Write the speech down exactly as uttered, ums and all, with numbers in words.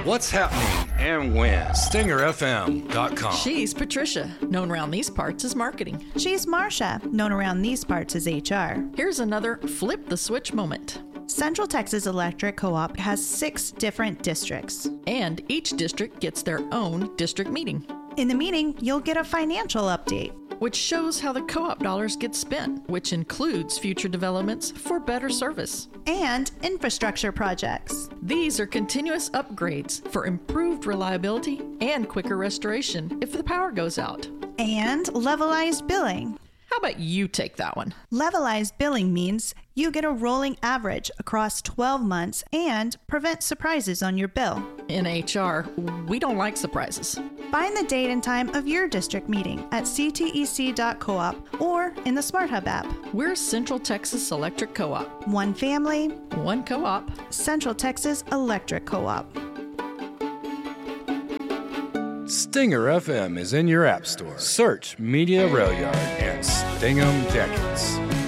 What's happening and when? Stinger F M dot com. She's Patricia, known around these parts as marketing. She's Marcia, known around these parts as H R. Here's another flip the switch moment. Central Texas Electric Co-op has six different districts. And each district gets their own district meeting. In the meeting, you'll get a financial update, which shows how the co-op dollars get spent, which includes future developments for better service. And infrastructure projects. These are continuous upgrades for improved reliability and quicker restoration if the power goes out. And levelized billing. How about you take that one? Levelized billing means you get a rolling average across twelve months and prevent surprises on your bill. In H R, we don't like surprises. Find the date and time of your district meeting at c t e c dot coop or in the SmartHub app. We're Central Texas Electric Co-op. One family, one co-op. Central Texas Electric Co-op. Stinger F M is in your app store. Search Media Rail Yard and sting 'em decades.